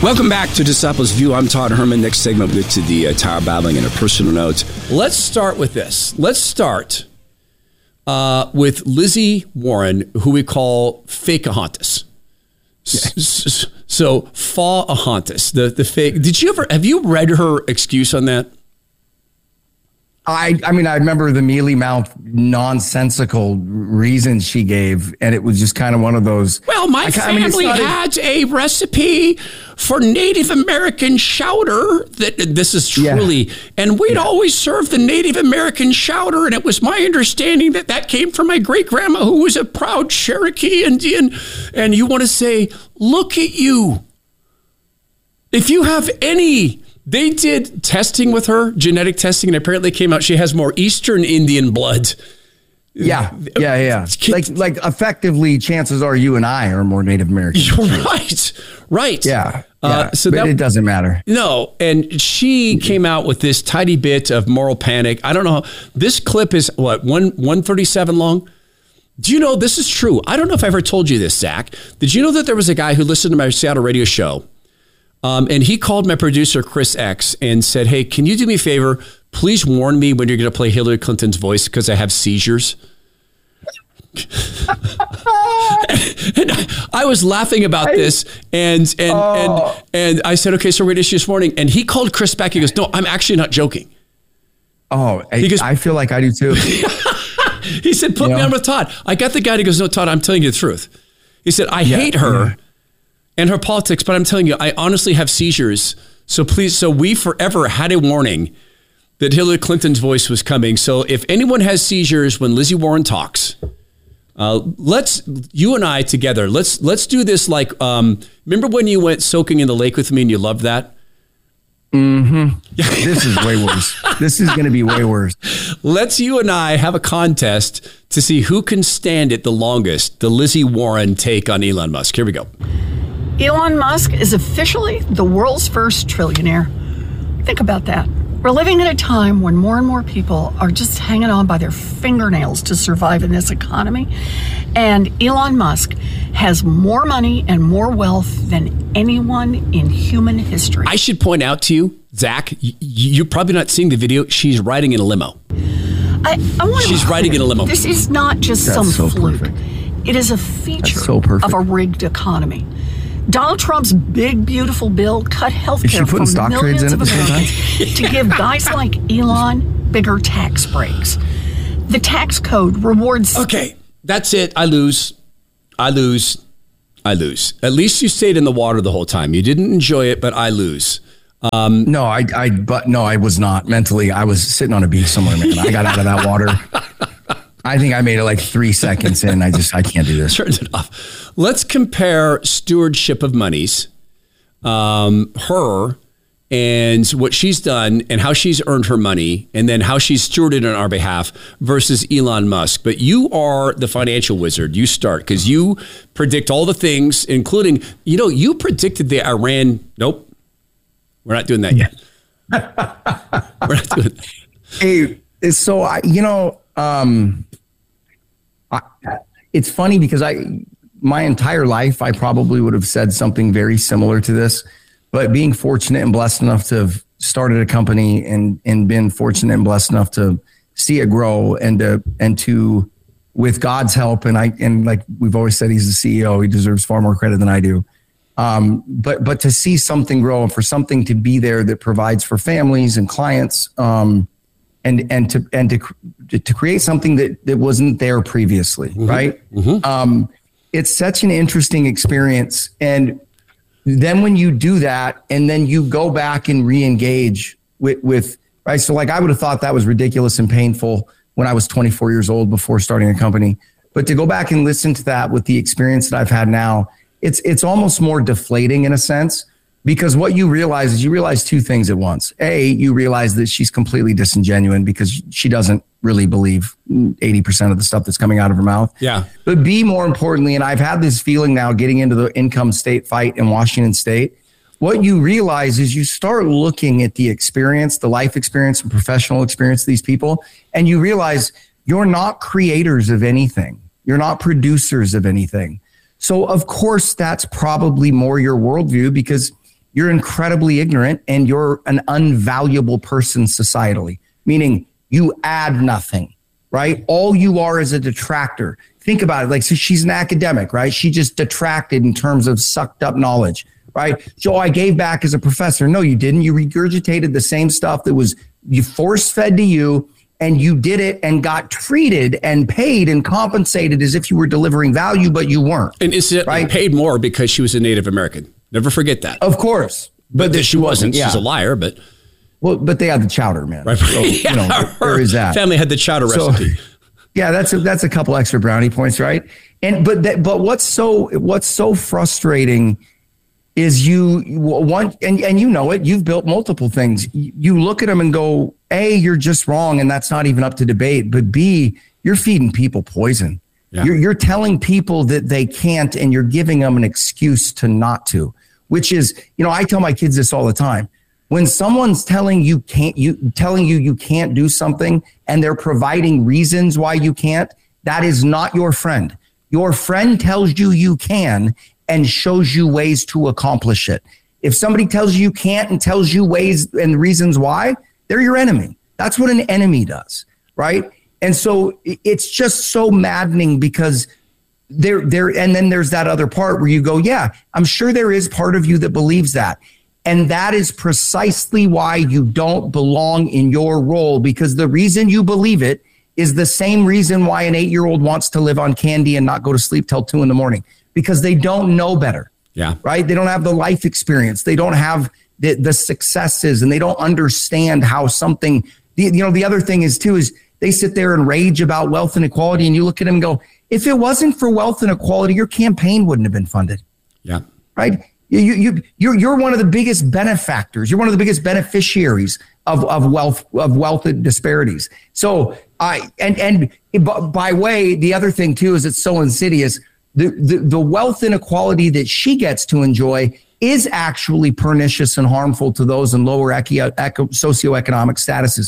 Welcome back to Disciples View. I'm Todd Herman. Next segment, we'll get to the Tower Babbling and a personal note. Let's start with this. Let's start with Lizzie Warren, who we call Fake-ahontas. So, Fa-ahontas, the fake. Have you read her excuse on that? I mean, I remember the mealy-mouthed, nonsensical reasons she gave, and it was just kind of one of those. Well, my family had a recipe for Native American chowder. This is truly, and we'd always serve the Native American chowder, and it was my understanding that came from my great-grandma, who was a proud Cherokee Indian. And you want to say, look at you. If you have any... They did testing with her, genetic testing, and apparently came out she has more Eastern Indian blood. Yeah. Like effectively, chances are you and I are more Native American. Right. Yeah. So but it doesn't matter. No, and she came out with this tiny bit of moral panic. I don't know. This clip is, 137 long? Do you know, this is true. I don't know if I ever told you this, Zach. Did you know that there was a guy who listened to my Seattle radio show? And he called my producer, Chris X, and said, hey, can you do me a favor? Please warn me when you're going to play Hillary Clinton's voice because I have seizures. And I was laughing about this. And I said, okay, so we're going to issue this warning. And he called Chris back. He goes, no, I'm actually not joking. Oh, I feel like I do too. He said, put me on with Todd. I got the guy. He goes, no, Todd, I'm telling you the truth. He said, I hate her. And her politics, but I'm telling you, I honestly have seizures. So please, we forever had a warning that Hillary Clinton's voice was coming. So if anyone has seizures when Lizzie Warren talks, you and I together, let's do this like, remember when you went soaking in the lake with me and you loved that? Mm-hmm. This is way worse. This is going to be way worse. Let's you and I have a contest to see who can stand it the longest, the Lizzie Warren take on Elon Musk. Here we go. Elon Musk is officially the world's first trillionaire. Think about that. We're living at a time when more and more people are just hanging on by their fingernails to survive in this economy. And Elon Musk has more money and more wealth than anyone in human history. I should point out to you, Zach, you're probably not seeing the video. She's riding in a limo. She's riding in a limo. This is not just fluke. Perfect. It is a feature of a rigged economy. Donald Trump's big, beautiful bill cut health care from millions of Americans to give guys like Elon bigger tax breaks. The tax code rewards... Okay, that's it. I lose. At least you stayed in the water the whole time. You didn't enjoy it, but I lose. No, I was not. Mentally, I was sitting on a beach somewhere, man. I got out of that water. I think I made it like 3 seconds in. I can't do this. Turned it off. Let's compare stewardship of monies, her and what she's done and how she's earned her money and then how she's stewarded on our behalf versus Elon Musk. But you are the financial wizard. You start because you predict all the things, including, you predicted the Iran. Nope. We're not doing that yet. We're not doing that. Hey, so, it's funny because my entire life, I probably would have said something very similar to this, but being fortunate and blessed enough to have started a company and been fortunate and blessed enough to see it grow and to, with God's help. And like we've always said, he's the CEO. He deserves far more credit than I do. But to see something grow and for something to be there that provides for families and clients, and to create something that wasn't there previously, right? Mm-hmm. It's such an interesting experience. And then when you do that and then you go back and re-engage with right? So like I would have thought that was ridiculous and painful when I was 24 years old before starting a company. But to go back and listen to that with the experience that I've had now, it's almost more deflating in a sense. Because what you realize is you realize two things at once. A, you realize that she's completely disingenuous because she doesn't really believe 80% of the stuff that's coming out of her mouth. Yeah. But B, more importantly, and I've had this feeling now getting into the income state fight in Washington State, what you realize is you start looking at the experience, the life experience and professional experience of these people, and you realize you're not creators of anything. You're not producers of anything. So, of course, that's probably more your worldview because you're incredibly ignorant and you're an unvaluable person societally, meaning you add nothing, right? All you are is a detractor. Think about it. Like, so she's an academic, right? She just detracted in terms of sucked up knowledge, right? So I gave back as a professor. No, you didn't. You regurgitated the same stuff that was you force fed to you, and you did it and got treated and paid and compensated as if you were delivering value, but you weren't. And incidentally, paid more because she was a Native American. Never forget that. Of course. But she wasn't. Yeah. She's a liar, but. Well, but they had the chowder, man. Right. So, there is that. Family had the chowder recipe. Yeah, that's a couple extra brownie points, right? And but what's so frustrating is you want, and you know it, you've built multiple things. You look at them and go, A, you're just wrong, and that's not even up to debate. But B, you're feeding people poison. Yeah. You're telling people that they can't, and you're giving them an excuse to not to, which is, I tell my kids this all the time. When someone's telling you you can't do something and they're providing reasons why you can't, that is not your friend. Your friend tells you can and shows you ways to accomplish it. If somebody tells you can't and tells you ways and reasons why, they're your enemy. That's what an enemy does, right? And so it's just so maddening because there, and then there's that other part where you go, yeah, I'm sure there is part of you that believes that. And that is precisely why you don't belong in your role, because the reason you believe it is the same reason why an 8-year-old wants to live on candy and not go to sleep till 2 a.m, because they don't know better. Yeah. Right. They don't have the life experience. They don't have the successes, and they don't understand how something, the other thing is they sit there and rage about wealth inequality, and you look at them and go, if it wasn't for wealth inequality, your campaign wouldn't have been funded. Yeah. Right. You're one of the biggest benefactors. You're one of the biggest beneficiaries of wealth disparities. So and by way, the other thing too is it's so insidious. The wealth inequality that she gets to enjoy is actually pernicious and harmful to those in lower socioeconomic statuses.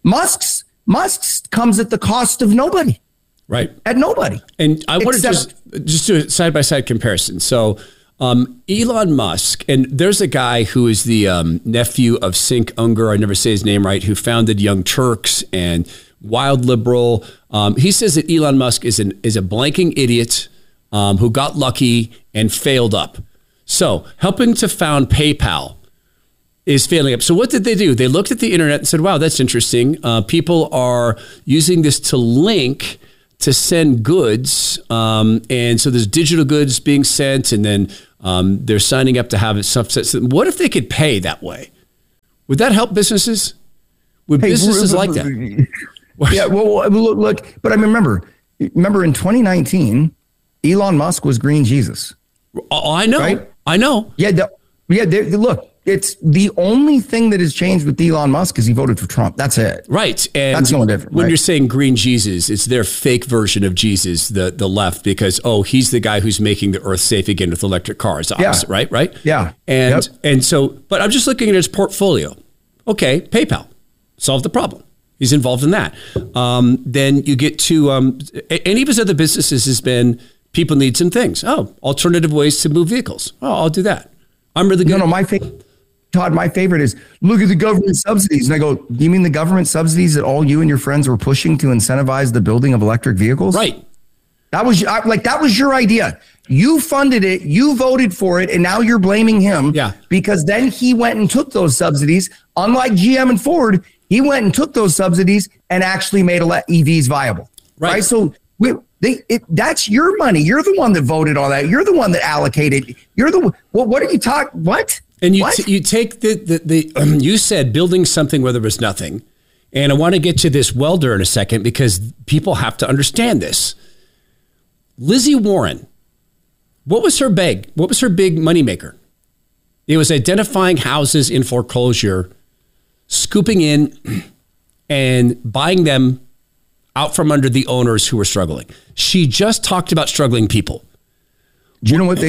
Musk's comes at the cost of nobody. Right. At nobody. And I want to just do a side-by-side comparison. So Elon Musk, and there's a guy who is the nephew of Cenk Uygur, I never say his name right, who founded Young Turks and Wild Liberal. He says that Elon Musk is a blanking idiot who got lucky and failed up. So helping to found PayPal is failing up. So what did they do? They looked at the internet and said, wow, that's interesting. People are using this to link to send goods. And so there's digital goods being sent, and then they're signing up to have stuff sent. What if they could pay that way? Would that help businesses? Would businesses like that? Yeah, well, look, but I remember in 2019, Elon Musk was Green Jesus. Oh, I know. Right? I know. Yeah. Look, it's the only thing that has changed with Elon Musk is he voted for Trump. That's it. Right. And that's the only difference. When you're saying Green Jesus, it's their fake version of Jesus, the left, because, he's the guy who's making the earth safe again with electric cars. Opposite, yeah. Right. Yeah. And so, but I'm just looking at his portfolio. Okay. PayPal solved the problem. He's involved in that. Then you get to any of his other businesses has been people need some things. Alternative ways to move vehicles. I'll do that. I'm really good. No, my favorite is look at the government subsidies. And I go, do you mean the government subsidies that all you and your friends were pushing to incentivize the building of electric vehicles? Right. That was your idea. You funded it. You voted for it. And now you're blaming him. Yeah. Because then he went and took those subsidies. Unlike GM and Ford, he went and took those subsidies and actually made EVs viable. Right. So that's your money. You're the one that voted on that. You're the one that allocated. What are you talking? What? And you take the you said building something where there was nothing. And I want to get to this welder in a second because people have to understand this. Lizzie Warren, what was her big moneymaker? It was identifying houses in foreclosure, scooping in and buying them out from under the owners who were struggling. She just talked about struggling people. Do you know what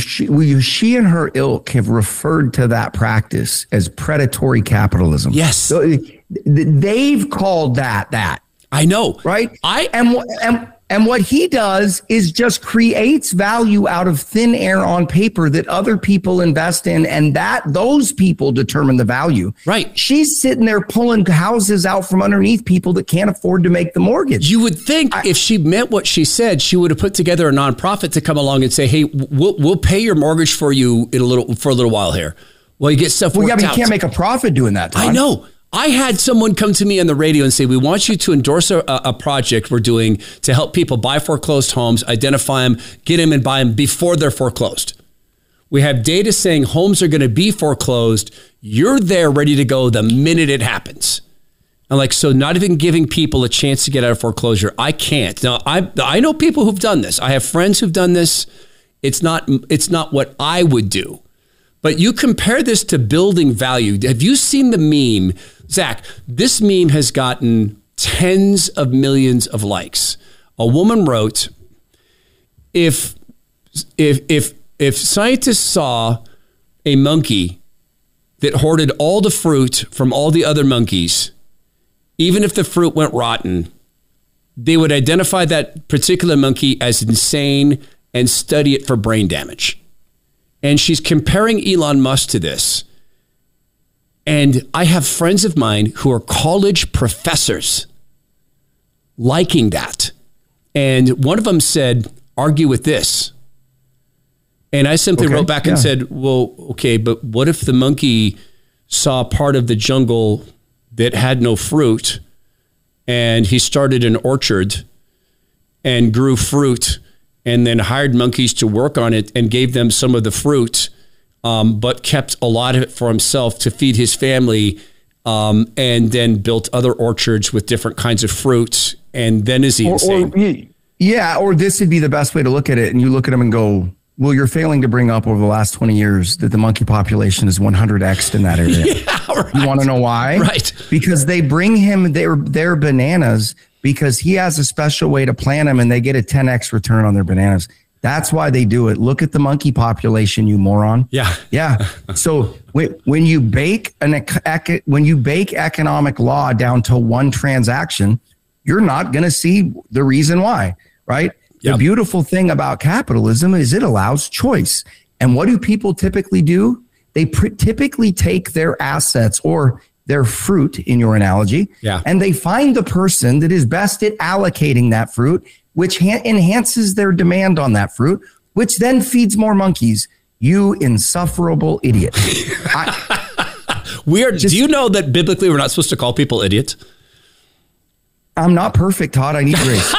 she and her ilk have referred to that practice as predatory capitalism? Yes. So they've called that. I know. Right? And what he does is just creates value out of thin air on paper that other people invest in, and that those people determine the value. Right. She's sitting there pulling houses out from underneath people that can't afford to make the mortgage. You would think if she meant what she said, she would have put together a nonprofit to come along and say, "Hey, we'll pay your mortgage for you for a little while here. Well, you get stuff worked out." But you can't make a profit doing that, Todd. I know. I had someone come to me on the radio and say, "We want you to endorse a project we're doing to help people buy foreclosed homes, identify them, get them and buy them before they're foreclosed. We have data saying homes are going to be foreclosed. You're there ready to go the minute it happens." I'm like, so not even giving people a chance to get out of foreclosure. I can't. Now, I know people who've done this. I have friends who've done this. It's not what I would do. But you compare this to building value. Have you seen the meme? Zach, this meme has gotten tens of millions of likes. A woman wrote, if scientists saw a monkey that hoarded all the fruit from all the other monkeys, even if the fruit went rotten, they would identify that particular monkey as insane and study it for brain damage. And she's comparing Elon Musk to this. And I have friends of mine who are college professors liking that. And one of them said, "Argue with this." And I simply wrote back and said, "Well, okay, but what if the monkey saw part of the jungle that had no fruit and he started an orchard and grew fruit and then hired monkeys to work on it and gave them some of the fruit, but kept a lot of it for himself to feed his family, and then built other orchards with different kinds of fruits, and then is he insane?" Or this would be the best way to look at it. And you look at them and go, well, you're failing to bring up over the last 20 years that the monkey population is 100x'd in that area. Right. You want to know why? Right. Because they bring him their bananas because he has a special way to plant them and they get a 10x return on their bananas. That's why they do it. Look at the monkey population, you moron. Yeah. Yeah. So when you bake economic law down to one transaction, you're not going to see the reason why, right? Yep. The beautiful thing about capitalism is it allows choice. And what do people typically do? They typically take their assets or their fruit, in your analogy, and they find the person that is best at allocating that fruit, which enhances their demand on that fruit, which then feeds more monkeys. You insufferable idiot. Do you know that biblically we're not supposed to call people idiots? I'm not perfect, Todd. I need grace.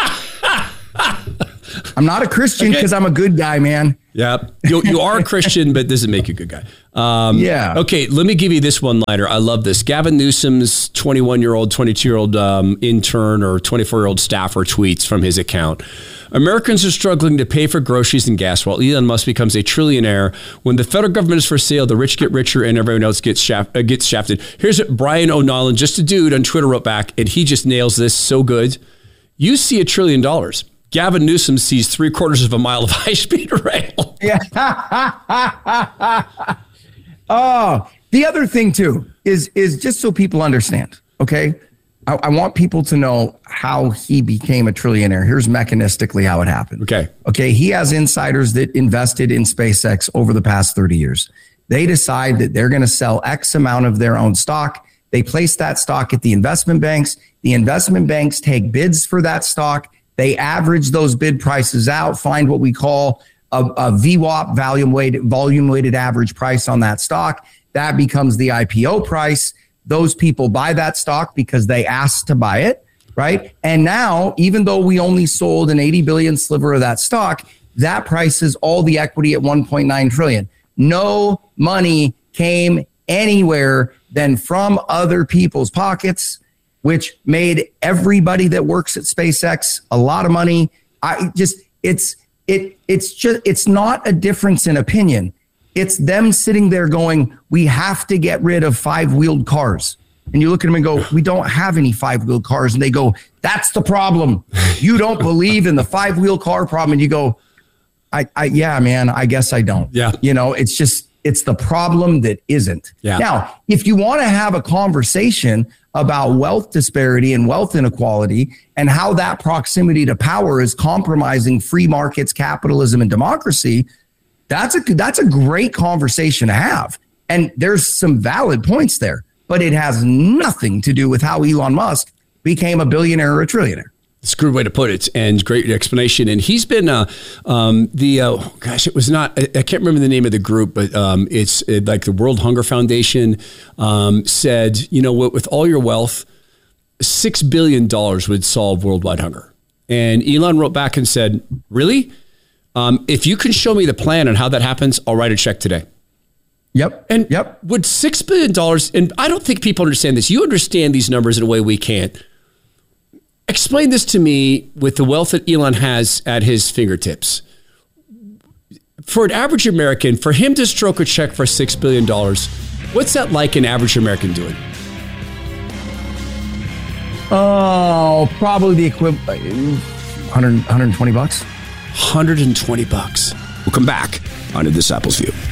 I'm not a Christian because I'm a good guy, man. Yeah, you are a Christian, but doesn't make you a good guy. Okay, let me give you this one-liner. I love this. Gavin Newsom's 21-year-old, 22-year-old intern or 24-year-old staffer tweets from his account. Americans are struggling to pay for groceries and gas while Elon Musk becomes a trillionaire. When the federal government is for sale, the rich get richer and everyone else gets shafted. Here's what Brian O'Neill, just a dude on Twitter, wrote back, and he just nails this so good. You see $1 trillion. Gavin Newsom sees 3/4 of a mile of high-speed rail. Yeah. Oh, the other thing too is just so people understand. Okay, I want people to know how he became a trillionaire. Here's mechanistically how it happened. Okay. He has insiders that invested in SpaceX over the past 30 years. They decide that they're going to sell X amount of their own stock. They place that stock at the investment banks. The investment banks take bids for that stock. They average those bid prices out, find what we call a VWAP, volume weighted average price on that stock. That becomes the IPO price. Those people buy that stock because they asked to buy it, right? And now, even though we only sold an 80 billion sliver of that stock, that price is all the equity at 1.9 trillion. No money came anywhere than from other people's pockets, which made everybody that works at SpaceX a lot of money. It's not a difference in opinion. It's them sitting there going, we have to get rid of 5-wheeled cars. And you look at them and go, we don't have any 5-wheeled cars. And they go, that's the problem. You don't believe in the 5-wheel car problem. And you go, yeah, man, I guess I don't. Yeah. It's the problem that isn't. Yeah. Now, if you want to have a conversation about wealth disparity and wealth inequality and how that proximity to power is compromising free markets, capitalism, and democracy, that's a great conversation to have. And there's some valid points there, but it has nothing to do with how Elon Musk became a billionaire or a trillionaire. It's a good way to put it, and great explanation. And he's been it was not, I can't remember the name of the group, but it's like the World Hunger Foundation said, you know what, with all your wealth, $6 billion would solve worldwide hunger. And Elon wrote back and said, really? If you can show me the plan on how that happens, I'll write a check today. Yep. And would $6 billion, and I don't think people understand this. You understand these numbers in a way we can't. Explain this to me with the wealth that Elon has at his fingertips. For an average American, for him to stroke a check for $6 billion, what's that like an average American doing? Oh, probably the equivalent, 120 bucks. $120. We'll come back on This Apple's View.